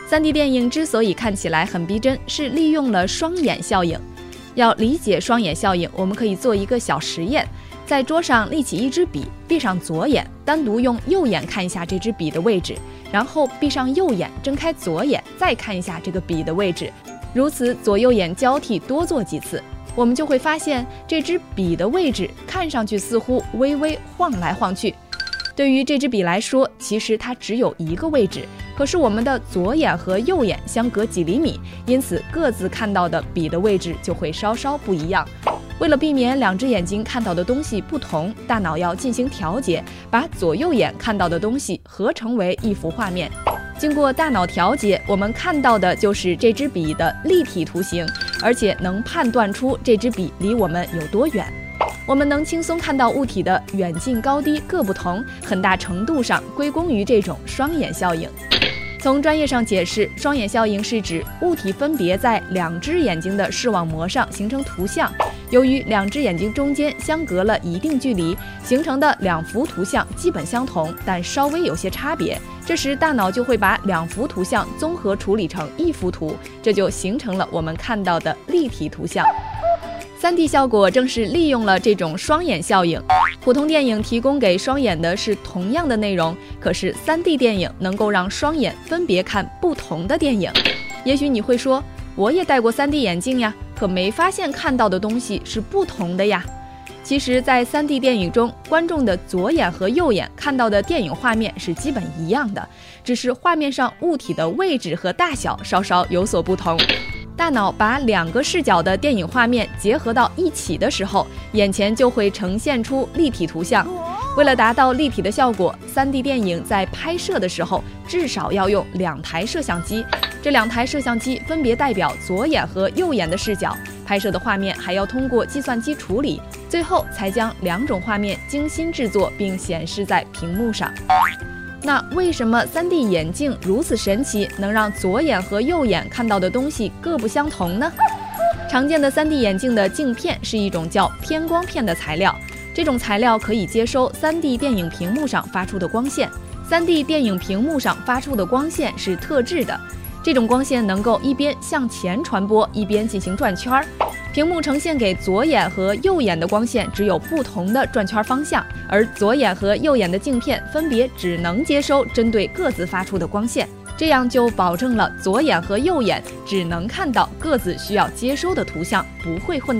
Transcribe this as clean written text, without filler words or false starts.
3D 电影之所以看起来很逼真，是利用了双眼效应。要理解双眼效应，我们可以做一个小实验，在桌上立起一支笔，闭上左眼，单独用右眼看一下这支笔的位置，然后闭上右眼，睁开左眼，再看一下这个笔的位置，如此左右眼交替多做几次，我们就会发现这支笔的位置看上去似乎微微晃来晃去。对于这支笔来说，其实它只有一个位置，可是我们的左眼和右眼相隔几厘米，因此各自看到的笔的位置就会稍稍不一样。为了避免两只眼睛看到的东西不同，大脑要进行调节，把左右眼看到的东西合成为一幅画面。经过大脑调节，我们看到的就是这支笔的立体图形，而且能判断出这支笔离我们有多远。我们能轻松看到物体的远近高低各不同，很大程度上归功于这种双眼效应。从专业上解释，双眼效应是指物体分别在两只眼睛的视网膜上形成图像，由于两只眼睛中间相隔了一定距离，形成的两幅图像基本相同，但稍微有些差别。这时大脑就会把两幅图像综合处理成一幅图，这就形成了我们看到的立体图像。3D 效果正是利用了这种双眼效应。普通电影提供给双眼的是同样的内容，可是3D 电影能够让双眼分别看不同的电影。也许你会说，我也戴过3D 眼镜呀，可没发现看到的东西是不同的呀。其实，在3D 电影中，观众的左眼和右眼看到的电影画面是基本一样的，只是画面上物体的位置和大小稍稍有所不同。大脑把两个视角的电影画面结合到一起的时候，眼前就会呈现出立体图像。为了达到立体的效果，3D 电影在拍摄的时候至少要用2台摄像机，这2台摄像机分别代表左眼和右眼的视角，拍摄的画面还要通过计算机处理，最后才将2种画面精心制作并显示在屏幕上。那为什么3D 眼镜如此神奇，能让左眼和右眼看到的东西各不相同呢？常见的3D 眼镜的镜片是一种叫偏光片的材料，这种材料可以接收3D 电影屏幕上发出的光线。3D 电影屏幕上发出的光线是特制的，这种光线能够一边向前传播，一边进行转圈。屏幕呈现给左眼和右眼的光线只有不同的转圈方向，而左眼和右眼的镜片分别只能接收针对各自发出的光线，这样就保证了左眼和右眼只能看到各自需要接收的图像，不会混